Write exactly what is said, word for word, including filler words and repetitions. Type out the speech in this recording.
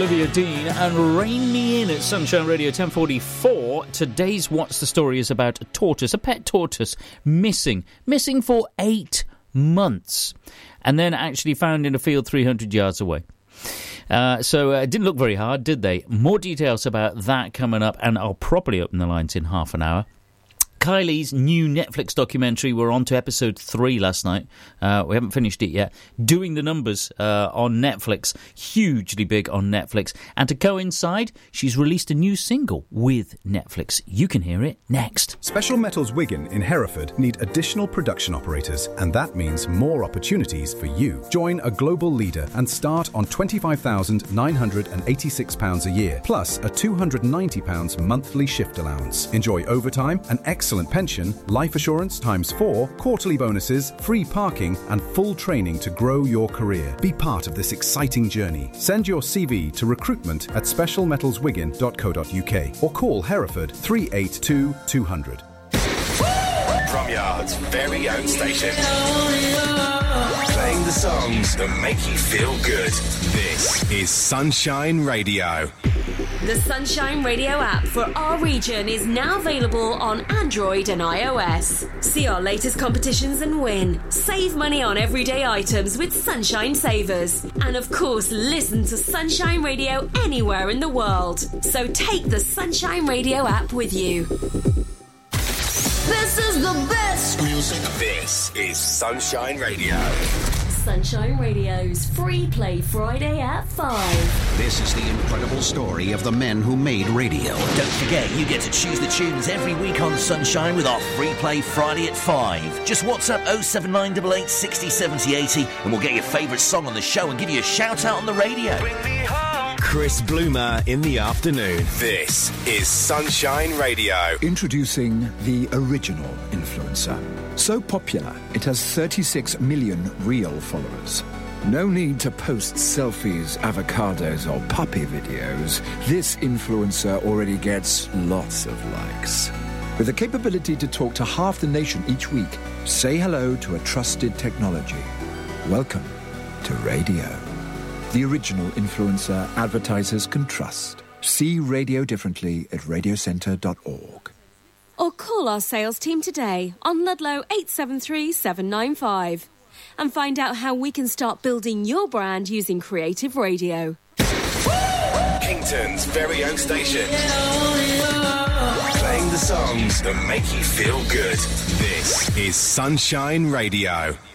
Olivia Dean and Rain Me In at Sunshine Radio ten forty-four. Today's What's the Story is about a tortoise, a pet tortoise, missing. Missing for eight months. And then actually found in a field three hundred yards away. Uh, so it uh, didn't look very hard, did they? More details about that coming up, and I'll properly open the lines in half an hour. Kylie's new Netflix documentary, we're on to episode three last night. Uh, we haven't finished it yet. Doing the numbers uh, on Netflix. Hugely big on Netflix. And to coincide, she's released a new single with Netflix. You can hear it next. Special Metals Wigan in Hereford need additional production operators, and that means more opportunities for you. Join a global leader and start on twenty-five thousand nine hundred eighty-six pounds a year, plus a two hundred ninety pounds monthly shift allowance. Enjoy overtime and excellent Excellent pension, life assurance times four, quarterly bonuses, free parking and full training to grow your career. Be part of this exciting journey. Send your C V to recruitment at special metals wigan dot co dot uk or call Hereford three eight two two hundred. From Yard's very own station. Playing the songs that make you feel good. This is Sunshine Radio. The Sunshine Radio app for our region is now available on Android and iOS. See our latest competitions and win. Save money on everyday items with Sunshine Savers. And of course, listen to Sunshine Radio anywhere in the world. So take the Sunshine Radio app with you. This is the best music. This is Sunshine Radio. Sunshine Radio's Free Play Friday at five. This is the incredible story of the men who made radio. Don't forget, you get to choose the tunes every week on Sunshine with our Free Play Friday at five. Just WhatsApp oh seven nine eight eight six oh seven oh eight oh and we'll get your favourite song on the show and give you a shout out on the radio. Bring me home. Chris Bloomer in the afternoon. This is Sunshine Radio. Introducing the original influencer. So popular, it has thirty-six million real followers. No need to post selfies, avocados, or puppy videos. This influencer already gets lots of likes. With the capability to talk to half the nation each week, say hello to a trusted technology. Welcome to radio. The original influencer advertisers can trust. See radio differently at radio centre dot org. Or call our sales team today on Ludlow eight seven three seven nine five and find out how we can start building your brand using creative radio. Kington's very own station. Playing the songs that make you feel good. This is Sunshine Radio.